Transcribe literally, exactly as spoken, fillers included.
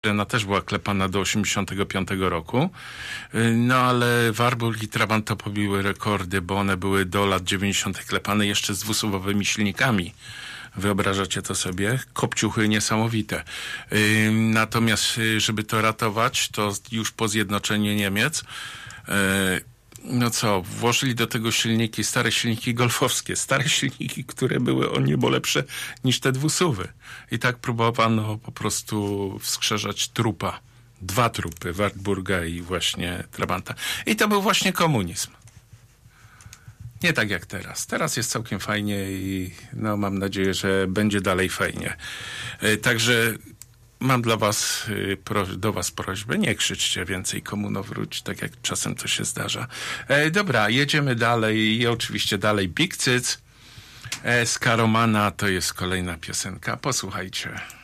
Ona też była klepana do osiemdziesiątego piątego roku, no ale Warburg i Trabant to pobiły rekordy, bo one były do lat dziewięćdziesiątych klepane jeszcze z dwusuwowymi silnikami. Wyobrażacie to sobie? Kopciuchy niesamowite. Natomiast, żeby to ratować, to już po zjednoczeniu Niemiec, no co, włożyli do tego silniki, stare silniki golfowskie, stare silniki, które były o niebo lepsze niż te dwusuwy. I tak próbowano po prostu wskrzeszać trupa. Dwa trupy, Wartburga i właśnie Trabanta. I to był właśnie komunizm. Nie tak jak teraz. Teraz jest całkiem fajnie i no mam nadzieję, że będzie dalej fajnie. Także mam dla was, do was prośbę, nie krzyczcie więcej komuno wróć, tak jak czasem to się zdarza. E, dobra, jedziemy dalej i oczywiście dalej Big Cyc e, z Karomana, to jest kolejna piosenka. Posłuchajcie.